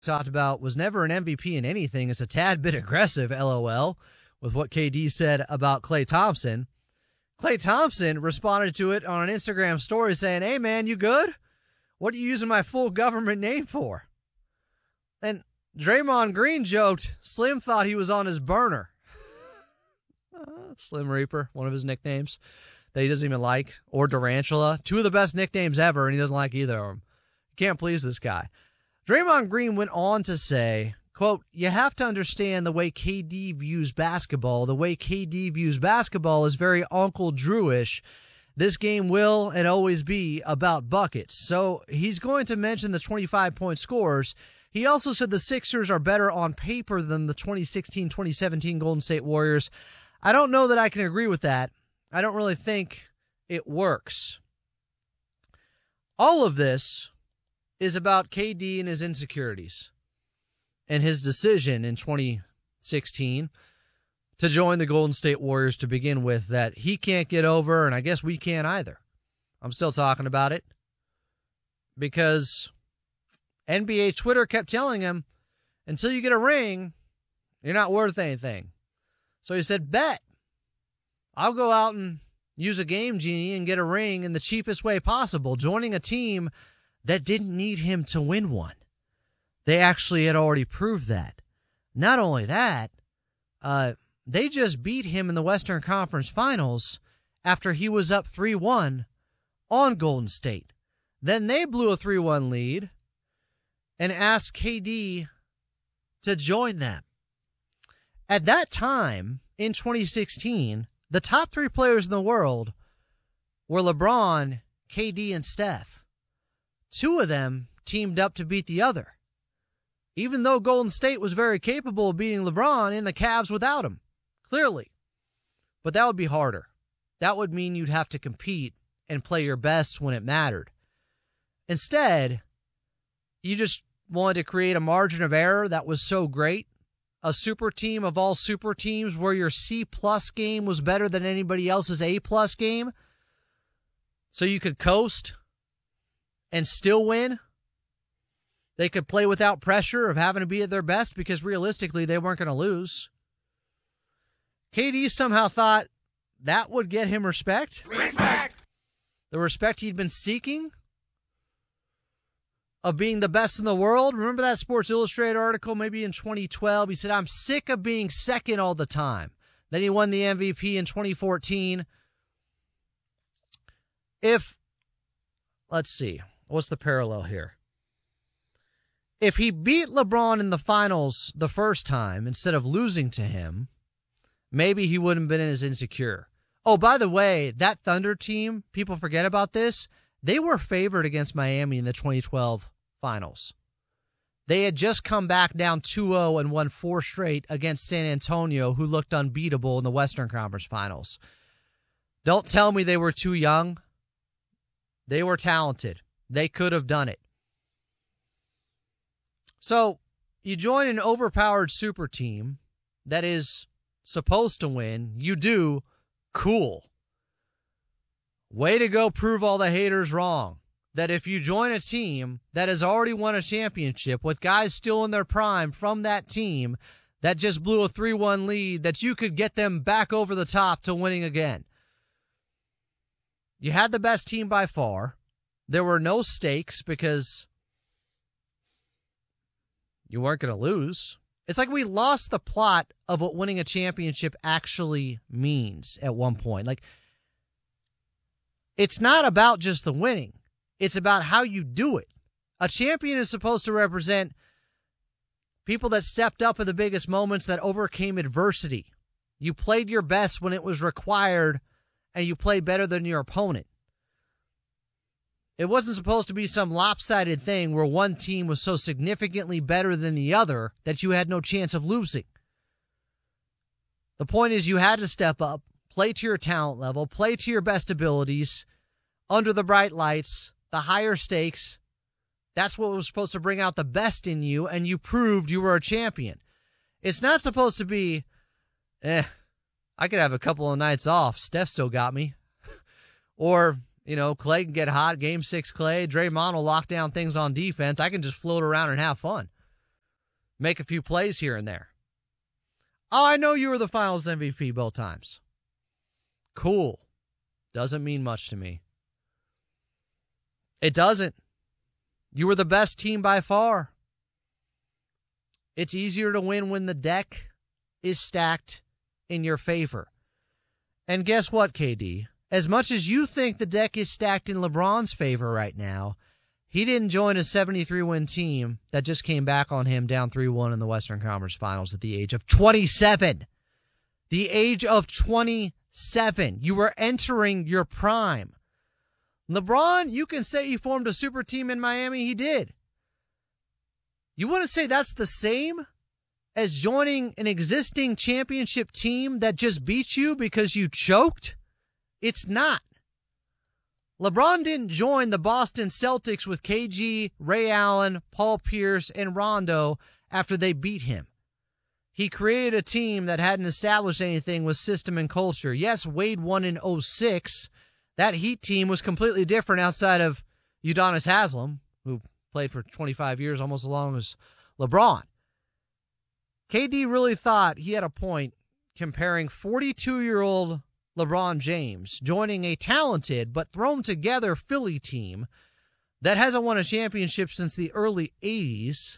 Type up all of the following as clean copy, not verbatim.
talked about was never an MVP in anything. It's a tad bit aggressive, LOL, with what KD said about Klay Thompson. Klay Thompson responded to it on an Instagram story saying, "Hey, man, you good? What are you using my full government name for?" And Draymond Green joked Slim thought he was on his burner. Slim Reaper, one of his nicknames that he doesn't even like, or Durantula, two of the best nicknames ever, and he doesn't like either of them. Can't please this guy. Draymond Green went on to say, quote, "You have to understand the way KD views basketball. The way KD views basketball is very Uncle Drewish. This game will and always be about buckets." So he's going to mention the 25-point scores. He also said the Sixers are better on paper than the 2016-2017 Golden State Warriors. I don't know that I can agree with that. I don't really think it works. All of this is about KD and his insecurities and his decision in 2016 to join the Golden State Warriors to begin with that he can't get over, and I guess we can't either. I'm still talking about it because NBA Twitter kept telling him, until you get a ring, you're not worth anything. So he said, bet. I'll go out and use a game genie and get a ring in the cheapest way possible, joining a team that didn't need him to win one. They actually had already proved that. Not only that, they just beat him in the Western Conference Finals after he was up 3-1 on Golden State. Then they blew a 3-1 lead and asked KD to join them. At that time, in 2016, the top three players in the world were LeBron, KD, and Steph. Two of them teamed up to beat the other, even though Golden State was very capable of beating LeBron in the Cavs without him, clearly. But that would be harder. That would mean you'd have to compete and play your best when it mattered. Instead, you just wanted to create a margin of error that was so great, a super team of all super teams where your C-plus game was better than anybody else's A-plus game, so you could coast and still win. They could play without pressure of having to be at their best because realistically they weren't going to lose. KD somehow thought that would get him respect. Respect! The respect he'd been seeking of being the best in the world. Remember that Sports Illustrated article maybe in 2012? He said, "I'm sick of being second all the time." Then he won the MVP in 2014. Let's see, what's the parallel here? If he beat LeBron in the finals the first time instead of losing to him, maybe he wouldn't have been as insecure. Oh, by the way, that Thunder team, people forget about this, they were favored against Miami in the 2012 finals. They had just come back down 2-0 and won 4 straight against San Antonio, who looked unbeatable in the Western Conference Finals. Don't tell me they were too young. They were talented. They could have done it. So you join an overpowered super team that is supposed to win. You do. Cool. Way to go prove all the haters wrong. That if you join a team that has already won a championship with guys still in their prime from that team that just blew a 3-1 lead, that you could get them back over the top to winning again. You had the best team by far. There were no stakes because you weren't going to lose. It's like we lost the plot of what winning a championship actually means at one point. Like, it's not about just the winning. It's about how you do it. A champion is supposed to represent people that stepped up in the biggest moments, that overcame adversity. You played your best when it was required, and you played better than your opponent. It wasn't supposed to be some lopsided thing where one team was so significantly better than the other that you had no chance of losing. The point is you had to step up, play to your talent level, play to your best abilities, under the bright lights, the higher stakes. That's what was supposed to bring out the best in you, and you proved you were a champion. It's not supposed to be, I could have a couple of nights off. Steph still got me. Or, Klay can get hot. Game 6 Klay. Draymond will lock down things on defense. I can just float around and have fun. make a few plays here and there. Oh, I know you were the Finals MVP both times. Cool. Doesn't mean much to me. It doesn't. You were the best team by far. It's easier to win when the deck is stacked in your favor. And guess what, KD? As much as you think the deck is stacked in LeBron's favor right now, he didn't join a 73-win team that just came back on him down 3-1 in the Western Conference Finals at the age of 27. The age of 27. You were entering your prime. LeBron, you can say he formed a super team in Miami. He did. You want to say that's the same as joining an existing championship team that just beat you because you choked? It's not. LeBron didn't join the Boston Celtics with KG, Ray Allen, Paul Pierce, and Rondo after they beat him. He created a team that hadn't established anything with system and culture. Yes, Wade won in 06. That Heat team was completely different outside of Udonis Haslem, who played for 25 years, almost as long as LeBron. KD really thought he had a point comparing 42-year-old LeBron James joining a talented but thrown together Philly team that hasn't won a championship since the early 80s.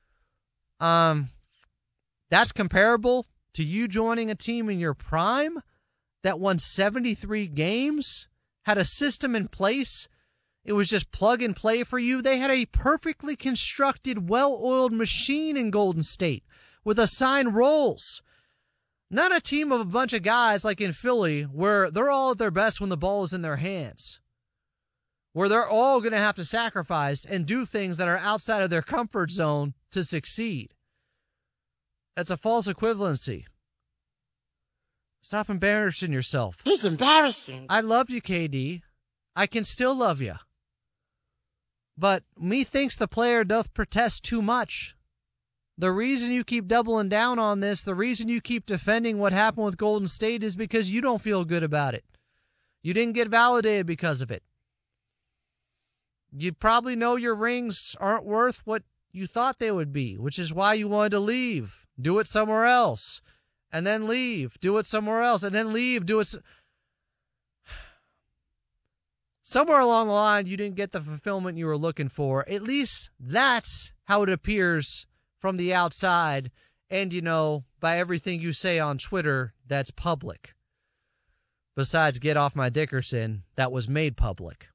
That's comparable to you joining a team in your prime that won 73 games, had a system in place. It was just plug and play for you. They had a perfectly constructed, well-oiled machine in Golden State with assigned roles. Not a team of a bunch of guys like in Philly where they're all at their best when the ball is in their hands, where they're all going to have to sacrifice and do things that are outside of their comfort zone to succeed. That's a false equivalency. Stop embarrassing yourself. He's embarrassing. I love you, KD. I can still love you. But methinks the player doth protest too much. The reason you keep doubling down on this, the reason you keep defending what happened with Golden State is because you don't feel good about it. You didn't get validated because of it. You probably know your rings aren't worth what you thought they would be, which is why you wanted to leave. Do it somewhere else. And then leave. Do it somewhere else. And then leave. Do it. Somewhere along the line, you didn't get the fulfillment you were looking for. At least that's how it appears from the outside, and, you know, by everything you say on Twitter that's public. Besides Get Off My Dickerson, that was made public.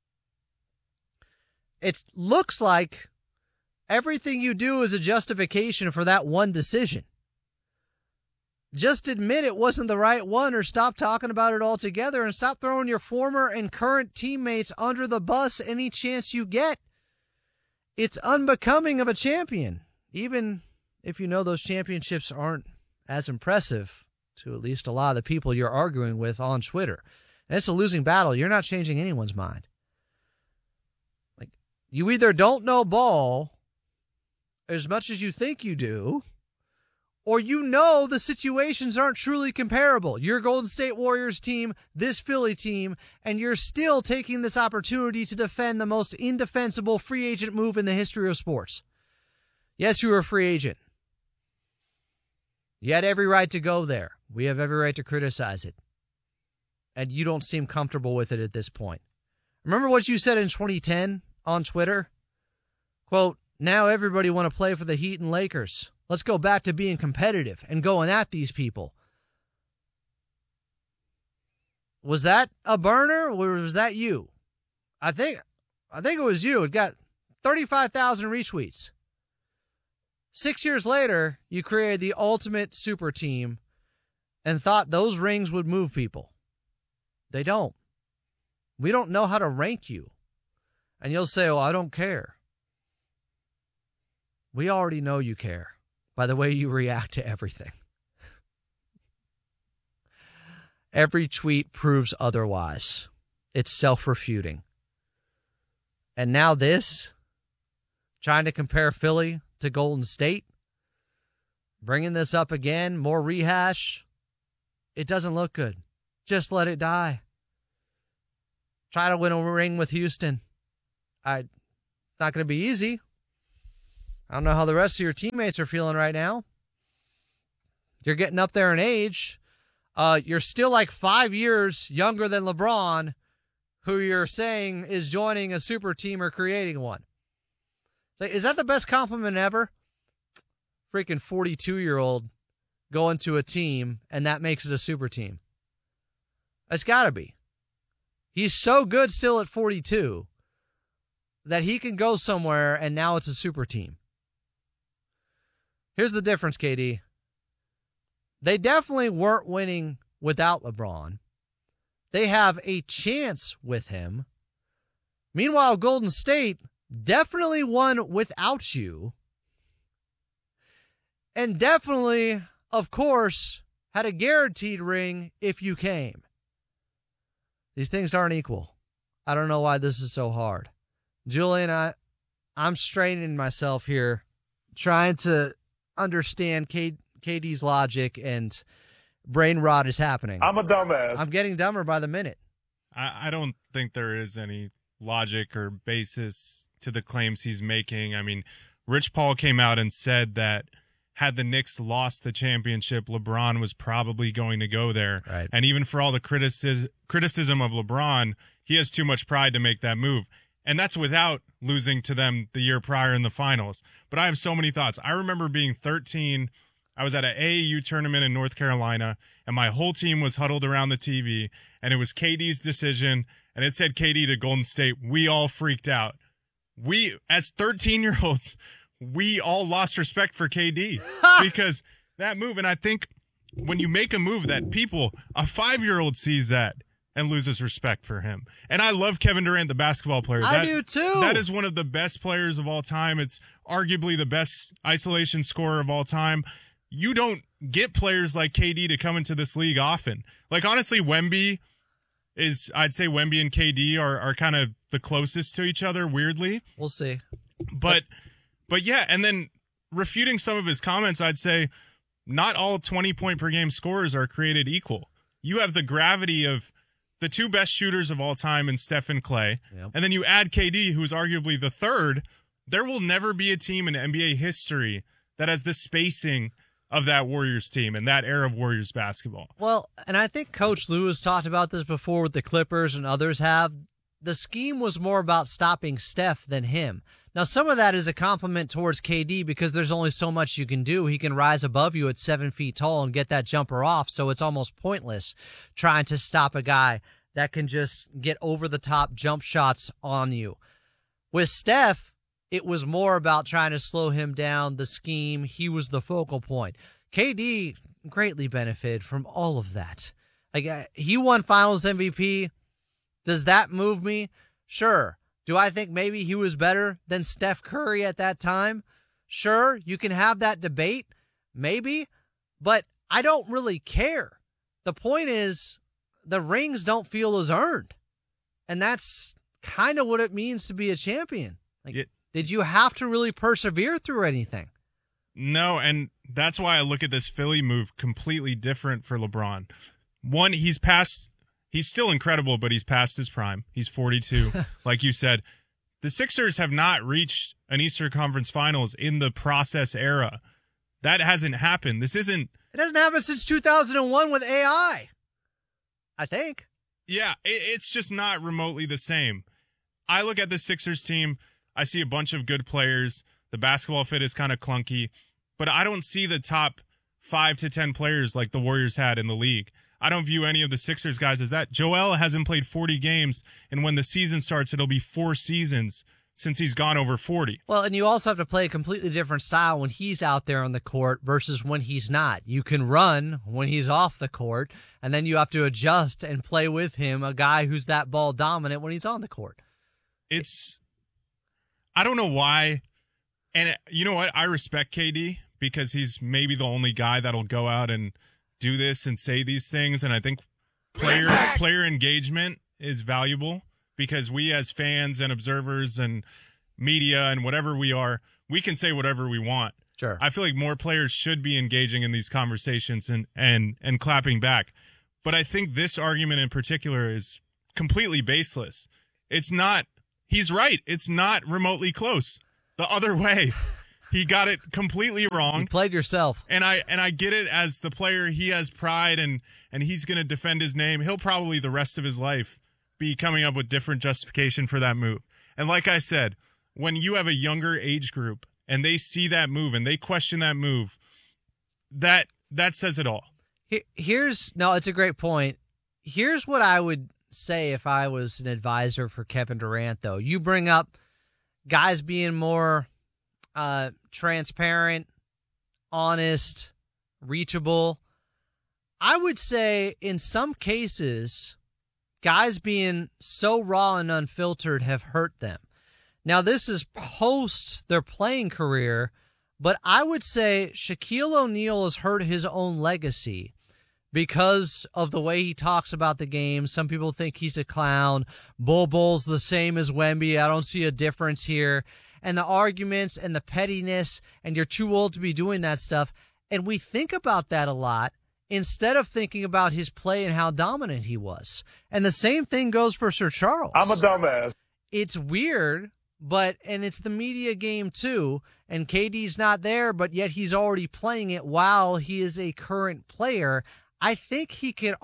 It looks like everything you do is a justification for that one decision. Just admit it wasn't the right one, or stop talking about it altogether, and stop throwing your former and current teammates under the bus any chance you get. It's unbecoming of a champion. Even if you know those championships aren't as impressive to at least a lot of the people you're arguing with on Twitter. And it's a losing battle. You're not changing anyone's mind. Like, you either don't know ball as much as you think you do, or you know the situations aren't truly comparable. Your Golden State Warriors team, this Philly team, and you're still taking this opportunity to defend the most indefensible free agent move in the history of sports. Yes, you were a free agent. You had every right to go there. We have every right to criticize it. And you don't seem comfortable with it at this point. Remember what you said in 2010 on Twitter? Quote, now everybody want to play for the Heat and Lakers. Let's go back to being competitive and going at these people. Was that a burner, or was that you? I think it was you. It got 35,000 retweets. 6 years later, you created the ultimate super team and thought those rings would move people. They don't. We don't know how to rank you. And you'll say, oh, I don't care. We already know you care by the way you react to everything. Every tweet proves otherwise. It's self-refuting. And now this, trying to compare Philly to Golden State, bringing this up again, more rehash. It doesn't look good. Just let it die. Try to win a ring with Houston. Not going to be easy, I don't know how the rest of your teammates are feeling right now. You're getting up there in age. You're still like 5 years younger than LeBron, who you're saying is joining a super team or creating one. So is that the best compliment ever? Freaking 42-year-old going to a team, and that makes it a super team. It's got to be. He's so good still at 42 that he can go somewhere, and now it's a super team. Here's the difference, KD. They definitely weren't winning without LeBron. They have a chance with him. Meanwhile, Golden State definitely won without you. And definitely, of course, had a guaranteed ring if you came. These things aren't equal. I don't know why this is so hard. Julian, I'm straining myself here, trying to understand KD's logic, and brain rot is happening. I'm a dumbass. I'm getting dumber by the minute. I don't think there is any logic or basis to the claims he's making. I mean, Rich Paul came out and said that had the Knicks lost the championship, LeBron was probably going to go there. Right. And even for all the criticism of LeBron, he has too much pride to make that move. And that's without losing to them the year prior in the finals. But I have so many thoughts. I remember being 13. I was at an AAU tournament in North Carolina, and my whole team was huddled around the TV, and it was KD's decision, and it said KD to Golden State. We all freaked out. We, as 13-year-olds, we all lost respect for KD because that move. And I think when you make a move that a 5-year-old sees that and loses respect for him. And I love Kevin Durant, the basketball player. I do too. That is one of the best players of all time. It's arguably the best isolation scorer of all time. You don't get players like KD to come into this league often. Like, honestly, I'd say Wemby and KD are kind of the closest to each other, weirdly. We'll see. But yeah, and then refuting some of his comments, I'd say not all 20-point per game scorers are created equal. You have the gravity of the two best shooters of all time in Steph and Clay, yep. And then you add KD, who's arguably the third. There will never be a team in NBA history that has the spacing of that Warriors team and that era of Warriors basketball. Well, and I think Coach Lue has talked about this before with the Clippers, and others have. The scheme was more about stopping Steph than him. Now, some of that is a compliment towards KD because there's only so much you can do. He can rise above you at 7 feet tall and get that jumper off, so it's almost pointless trying to stop a guy that can just get over-the-top jump shots on you. With Steph, it was more about trying to slow him down, the scheme. He was the focal point. KD greatly benefited from all of that. Like, he won Finals MVP. Does that move me? Sure. Do I think maybe he was better than Steph Curry at that time? Sure, you can have that debate, maybe, but I don't really care. The point is, the rings don't feel as earned, and that's kind of what it means to be a champion. Like, did you have to really persevere through anything? No, and that's why I look at this Philly move completely different for LeBron. One, he's still incredible, but he's past his prime. He's 42, like you said. The Sixers have not reached an Eastern Conference Finals in the process era. That hasn't happened. It hasn't happened since 2001 with AI, I think. Yeah, it's just not remotely the same. I look at the Sixers team. I see a bunch of good players. The basketball fit is kind of clunky, but I don't see the top 5 to 10 players like the Warriors had in the league. I don't view any of the Sixers guys as that. Joel hasn't played 40 games, and when the season starts, it'll be 4 seasons since he's gone over 40. Well, and you also have to play a completely different style when he's out there on the court versus when he's not. You can run when he's off the court, and then you have to adjust and play with him, a guy who's that ball dominant when he's on the court. I don't know why, and you know what? I respect KD because he's maybe the only guy that'll go out and do this and say these things, and I think player engagement is valuable because we as fans and observers and media and whatever we are, we can say whatever we want. Sure. I feel like more players should be engaging in these conversations and clapping back. But I think this argument in particular is completely baseless. He's right. It's not remotely close. The other way. He got it completely wrong. You played yourself. And I get it as the player. He has pride and he's going to defend his name. He'll probably the rest of his life be coming up with different justification for that move. And like I said, when you have a younger age group and they see that move and they question that move, that says it all. It's a great point. Here's what I would say if I was an advisor for Kevin Durant, though. You bring up guys being more transparent, honest, reachable. I would say in some cases, guys being so raw and unfiltered have hurt them. Now, this is post their playing career, but I would say Shaquille O'Neal has hurt his own legacy because of the way he talks about the game. Some people think he's a clown. Bull's the same as Wemby. I don't see a difference here. And the arguments and the pettiness, and you're too old to be doing that stuff. And we think about that a lot instead of thinking about his play and how dominant he was. And the same thing goes for Sir Charles. I'm a dumbass. It's weird, and it's the media game too. And KD's not there, but yet he's already playing it while he is a current player. I think he could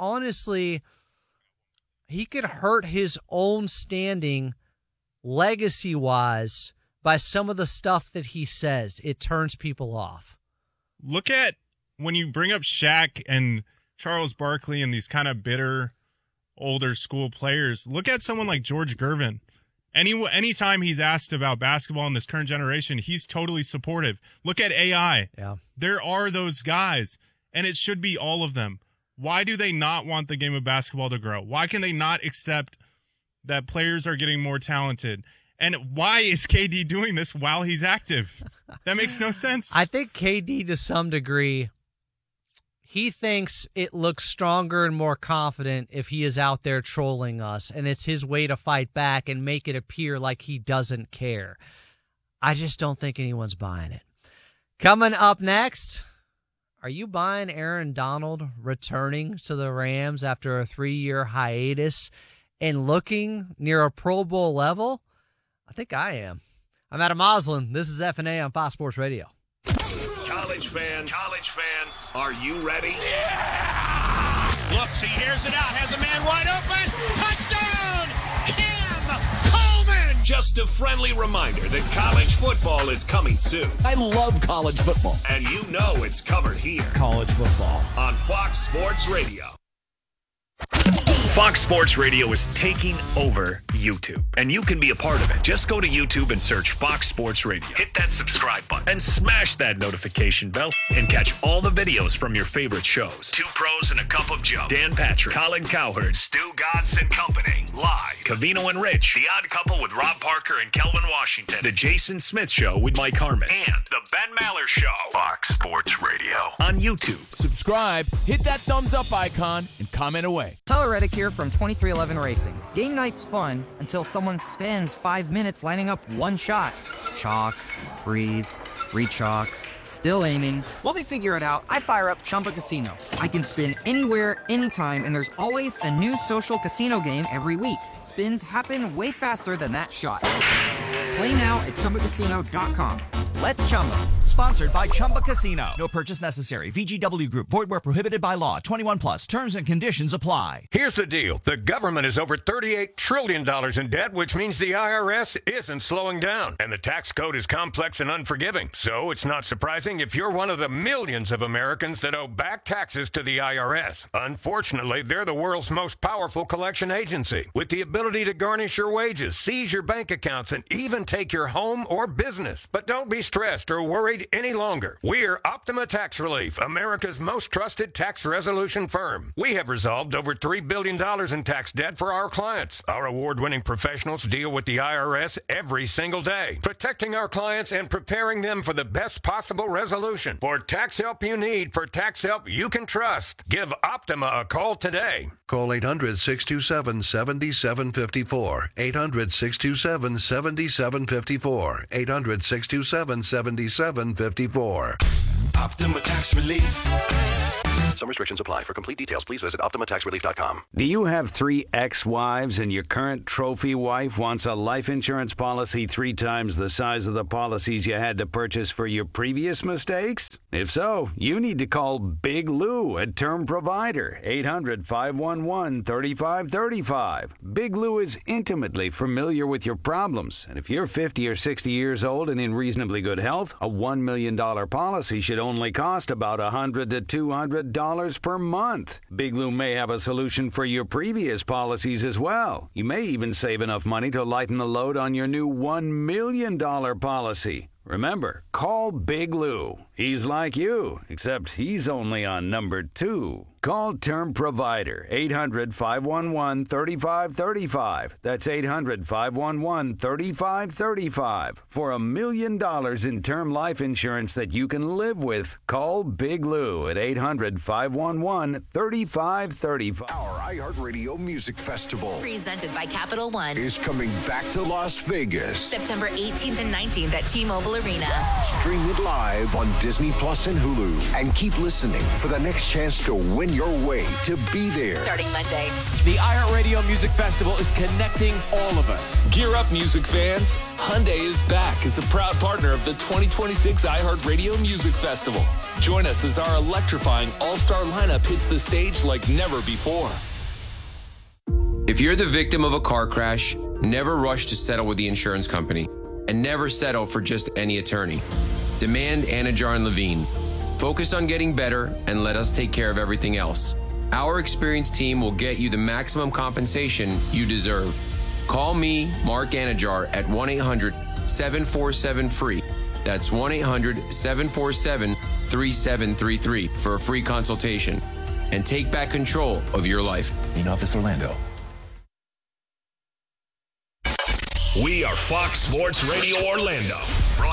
hurt his own standing legacy-wise by some of the stuff that he says. It turns people off. Look at when you bring up Shaq and Charles Barkley and these kind of bitter older school players. Look at someone like George Gervin. Anytime he's asked about basketball in this current generation, he's totally supportive. Look at AI. Yeah. There are those guys, and it should be all of them. Why do they not want the game of basketball to grow? Why can they not accept that players are getting more talented? And why is KD doing this while he's active? That makes no sense. I think KD, to some degree, he thinks it looks stronger and more confident if he is out there trolling us, and it's his way to fight back and make it appear like he doesn't care. I just don't think anyone's buying it. Coming up next, are you buying Aaron Donald returning to the Rams after a 3-year hiatus and looking near a Pro Bowl level? I think I am. I'm Adam Moslin. This is F&A on Fox Sports Radio. College fans, are you ready? Yeah! Looks, he hears it out, has a man wide open. Touchdown! Cam Coleman! Just a friendly reminder that college football is coming soon. I love college football. And you know it's covered here. College football. On Fox Sports Radio. Fox Sports Radio is taking over YouTube, and you can be a part of it. Just go to YouTube and search Fox Sports Radio. Hit that subscribe button and smash that notification bell and catch all the videos from your favorite shows. Two Pros and a Cup of Joe. Dan Patrick, Colin Cowherd, Stu Godson Company, live. Covino and Rich, The Odd Couple with Rob Parker and Kelvin Washington. The Jason Smith Show with Mike Harmon. And The Ben Maller Show. Fox Sports Radio on YouTube. Subscribe, hit that thumbs up icon, and comment away. Tyler Reddick here from 2311 Racing. Game night's fun until someone spends 5 minutes lining up one shot. Chalk, breathe, re-chalk, still aiming. While they figure it out, I fire up Chumba Casino. I can spin anywhere, anytime, and there's always a new social casino game every week. Spins happen way faster than that shot. Play now at ChumbaCasino.com. Let's Chumba. Sponsored by Chumba Casino. No purchase necessary. VGW Group. Void where prohibited by law. 21 plus. Terms and conditions apply. Here's the deal. The government is over $38 trillion in debt, which means the IRS isn't slowing down. And the tax code is complex and unforgiving. So it's not surprising if you're one of the millions of Americans that owe back taxes to the IRS. Unfortunately, they're the world's most powerful collection agency, with the ability to garnish your wages, seize your bank accounts, and even take your home or business. But don't be stressed or worried any longer. We're Optima Tax Relief, America's most trusted tax resolution firm. We have resolved over $3 billion in tax debt for our clients. Our award-winning professionals deal with the IRS every single day, protecting our clients and preparing them for the best possible resolution. For tax help you need, for tax help you can trust, give Optima a call today. Call 800-627-7754. 800-627-7754. 800-627-7754. Optima Tax Relief. Some restrictions apply. For complete details, please visit OptimaTaxRelief.com. Do you have 3 ex-wives and your current trophy wife wants a life insurance policy 3 times the size of the policies you had to purchase for your previous mistakes? If so, you need to call Big Lou at Term Provider, 800-511-3535. Big Lou is intimately familiar with your problems, and if you're 50 or 60 years old and in reasonably good health, a $1 million policy should only cost about $100 to $200 per month. Big Lou may have a solution for your previous policies as well. You may even save enough money to lighten the load on your new $1 million policy. Remember, call Big Lou. He's like you, except he's only on number 2. Call Term Provider, 800-511-3535. That's 800-511-3535. For $1 million in term life insurance that you can live with, call Big Lou at 800-511-3535. Our iHeartRadio Music Festival, presented by Capital One, is coming back to Las Vegas. September 18th and 19th at T-Mobile Arena. Stream it live on Disney Plus and Hulu. And keep listening for the next chance to win your way to be there. Starting Monday. The iHeartRadio Music Festival is connecting all of us. Gear up, music fans. Hyundai is back as a proud partner of the 2026 iHeartRadio Music Festival. Join us as our electrifying all-star lineup hits the stage like never before. If you're the victim of a car crash, never rush to settle with the insurance company, and never settle for just any attorney. Demand Anajar and Levine. Focus on getting better and let us take care of everything else. Our experienced team will get you the maximum compensation you deserve. Call me, Mark Anajar, at 1-800-747-FREE. That's 1-800-747-3733 for a free consultation. And take back control of your life. In Office Orlando. We are Fox Sports Radio Orlando.